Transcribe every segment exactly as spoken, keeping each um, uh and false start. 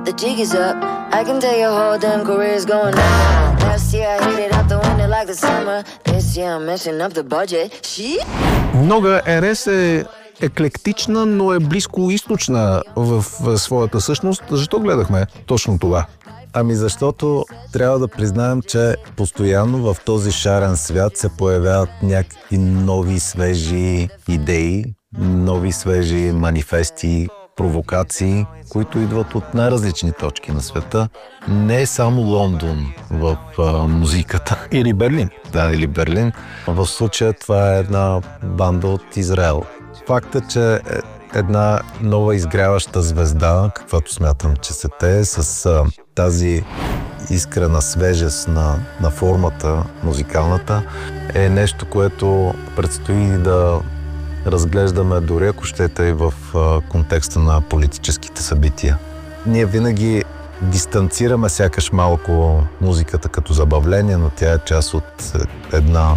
the jig is up. I can tell your whole damn career's going down. Last year I hit it out the window like the summer. This year I'm messing up the budget. Shit. Нога Ер Ес е еклектична, но е близкоизточна в, в своята същност. Защо гледахме точно това? Ами защото трябва да признаем, че постоянно в този шарен свят се появяват някакви нови свежи идеи, нови свежи манифести, провокации, които идват от най-различни точки на света. Не е само Лондон в а, музиката. Или Берлин. Да, или Берлин. В случая това е една банда от Израел. Факта, че една нова изгряваща звезда, каквато смятам, че се те, с а, тази искрена свежест на, на формата музикалната, е нещо, което предстои да разглеждаме дори ако щете и в а, контекста на политическите събития. Ние винаги дистанцираме сякаш малко музиката като забавление, но тя е част от една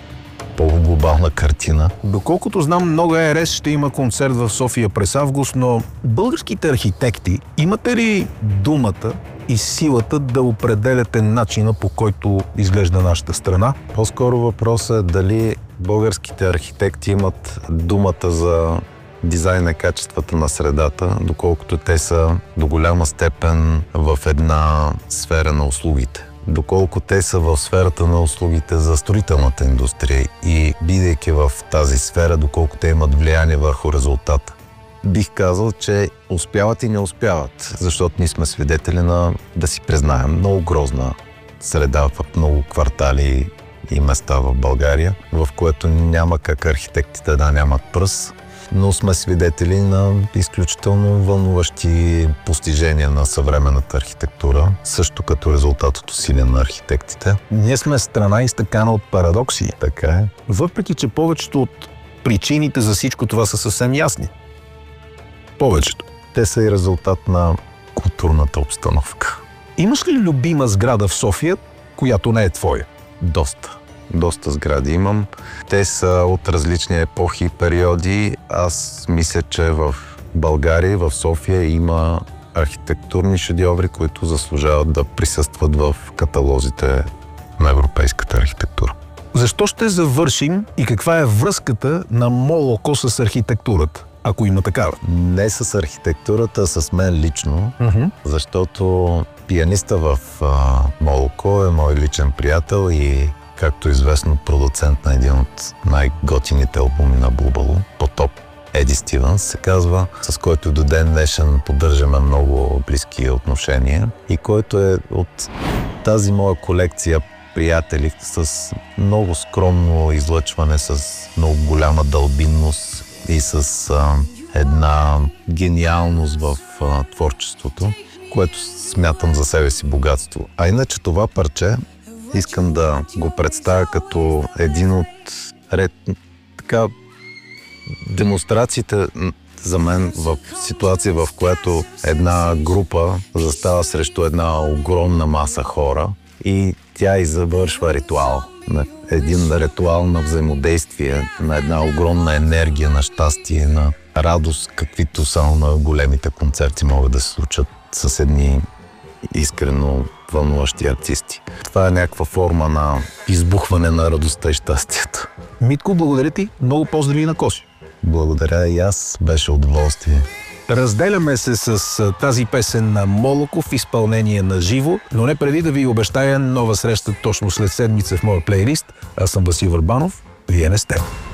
по-глобална картина. Доколкото знам, Нога Ер Ес ще има концерт в София през август, но българските архитекти, имате ли думата и силата да определяте начина, по който изглежда нашата страна? По-скоро въпросът е дали българските архитекти имат думата за дизайна и качествата на средата, доколкото те са до голяма степен в една сфера на услугите. Доколко те са в сферата на услугите за строителната индустрия и бидейки в тази сфера, доколко те имат влияние върху резултата. Бих казал, че успяват и не успяват, защото ние сме свидетели на, да си признаем, много грозна среда в много квартали и места в България, в което няма как архитектите да нямат пръст, но сме свидетели на изключително вълнуващи постижения на съвременната архитектура, също като резултат от усилия на архитектите. Ние сме страна изтъкана от парадокси. Така е. Въпреки че повечето от причините за всичко това са съвсем ясни. Повечето. Те са и резултат на културната обстановка. Имаш ли любима сграда в София, която не е твоя? Доста. Доста сгради имам. Те са от различни епохи и периоди. Аз мисля, че в България, в София има архитектурни шедьоври, които заслужават да присъстват в каталозите на европейската архитектура. Защо ще завършим и каква е връзката на Молоко с архитектурата, ако има такава? Не с архитектурата, а с мен лично, uh-huh. защото пианиста в а, Молоко е мой личен приятел и, както известно, продуцент на един от най-готините албуми на Бубало, Потоп. Еди Стивенс се казва, с който до ден днешен поддържаме много близки отношения и който е от тази моя колекция приятели с много скромно излъчване, с много голяма дълбинност и с а, една гениалност в а, творчеството, което смятам за себе си богатство. А иначе това парче искам да го представя като един от ред, така, демонстрациите за мен в ситуация, в която една група застава срещу една огромна маса хора и тя и завършва ритуал. Един ритуал на взаимодействие, на една огромна енергия, на щастие, на радост, каквито само на големите концерти могат да се случат с едни искрено вълнуващи артисти. Това е някаква форма на избухване на радостта и щастието. Митко, благодаря ти. Много поздрави на Коси. Благодаря и аз. Беше удоволствие. Разделяме се с тази песен на Молоко в изпълнение на живо, но не преди да ви обещая нова среща точно след седмица в моя плейлист. Аз съм Васил Върбанов. Вие не сте.